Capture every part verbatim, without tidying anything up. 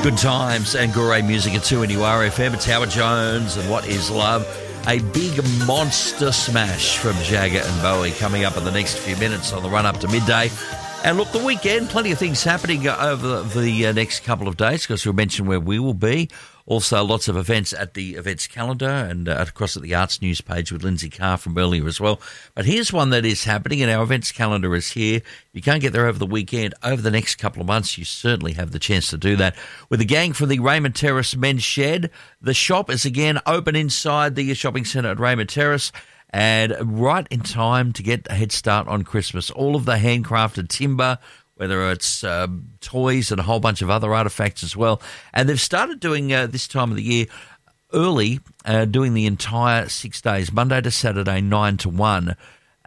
Good times and great music at two N U R F M. It's Howard Jones and What Is Love? A big monster smash from Jagger and Bowie coming up in the next few minutes on the run up to midday. And look, the weekend, plenty of things happening over the next couple of days because we'll mention where we will be. Also, lots of events at the events calendar and uh, across at the Arts News page with Lindsay Carr from earlier as well. But here's one that is happening, and our events calendar is here. You can't get there over the weekend. Over the next couple of months, you certainly have the chance to do that. With the gang from the Raymond Terrace Men's Shed, the shop is again open inside the shopping centre at Raymond Terrace. And right in time to get a head start on Christmas. All of the handcrafted timber, whether it's uh, toys and a whole bunch of other artefacts as well. And they've started doing uh, this time of the year early, uh, doing the entire six days, Monday to Saturday, nine to one. Uh,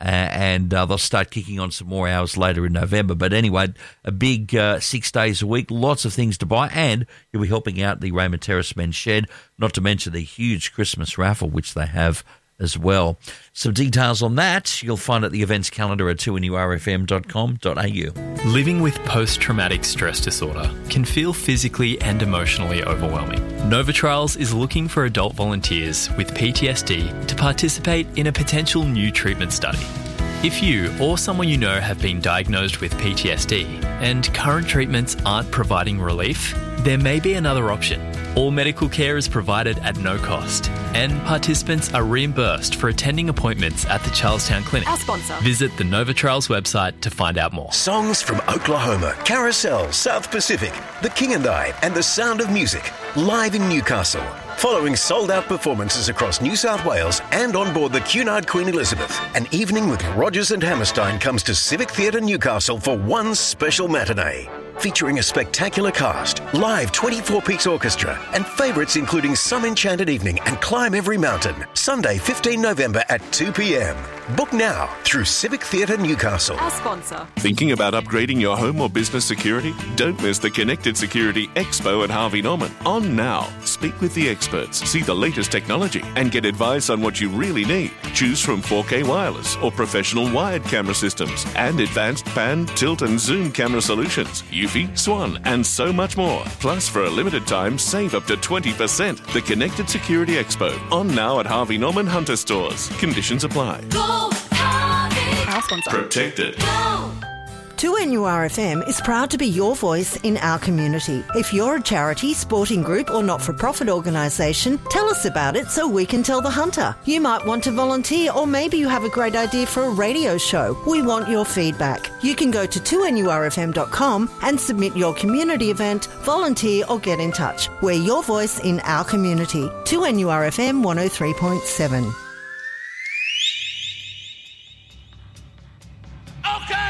and uh, they'll start kicking on some more hours later in November. But anyway, a big uh, six days a week, lots of things to buy, and you'll be helping out the Raymond Terrace Men's Shed, not to mention the huge Christmas raffle, which they have as well. Some details on that you'll find at the events calendar at two N U R F M dot com dot a u. Living with post-traumatic stress disorder can feel physically and emotionally overwhelming. Nova Trials is looking for adult volunteers with P T S D to participate in a potential new treatment study. If you or someone you know have been diagnosed with P T S D and current treatments aren't providing relief, there may be another option. All medical care is provided at no cost, and participants are reimbursed for attending appointments at the Charlestown Clinic. Our sponsor. Visit the Nova Trials website to find out more. Songs from Oklahoma, Carousel, South Pacific, The King and I, and The Sound of Music, live in Newcastle. Following sold-out performances across New South Wales and on board the Cunard Queen Elizabeth, an evening with Rogers and Hammerstein comes to Civic Theatre Newcastle for one special matinee. Featuring a spectacular cast, live twenty-four piece orchestra, and favourites including Some Enchanted Evening and Climb Every Mountain. Sunday, fifteenth November at two p.m. Book now through Civic Theatre Newcastle. Our sponsor. Thinking about upgrading your home or business security? Don't miss the Connected Security Expo at Harvey Norman. On now. Speak with the experts, see the latest technology, and get advice on what you really need. Choose from four K wireless or professional wired camera systems and advanced pan, tilt, and zoom camera solutions. Eufy, Swan, and so much more. Plus, for a limited time, save up to twenty percent. The Connected Security Expo. On now at Harvey Norman Hunter stores. Conditions apply. Go, Harvey. Our sponsor. Protected. Go. two N U R F M is proud to be your voice in our community. If you're a charity, sporting group or not-for-profit organisation, tell us about it so we can tell the Hunter. You might want to volunteer, or maybe you have a great idea for a radio show. We want your feedback. You can go to two N U R F M dot com and submit your community event, volunteer or get in touch. We're your voice in our community. two N U R F M one oh three point seven.